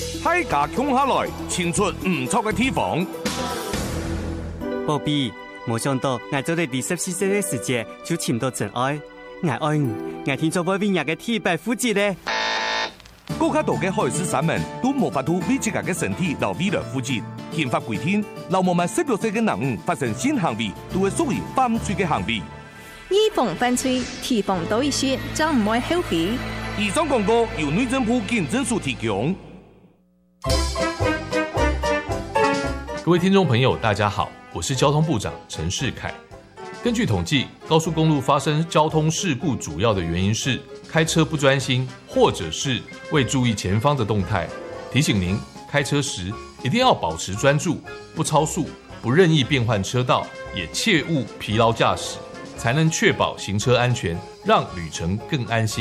大家共下来，清出唔错嘅地方。 宝贝，冇想到我做你第14歲嘅時節就尋到真愛，我愛你，我聽咗我邊日嘅體白膚質咧。 更加多嘅海事山民都無法度為自己嘅身體留未來負責。憲法規定，流氓們16歲嘅人發生性行為，都會屬於犯罪嘅行為。 預防犯罪，提防多一些，就唔會後悔。 以上廣告由內政部警政署提供。 各位聽眾朋友，大家好，我是交通部長陳世凱。根據統計，高速公路發生交通事故主要的原因是開車不專心，或者是未注意前方的動態。提醒您，開車時一定要保持專注，不超速，不任意變換車道，也切勿疲勞駕駛，才能確保行車安全，讓旅程更安心。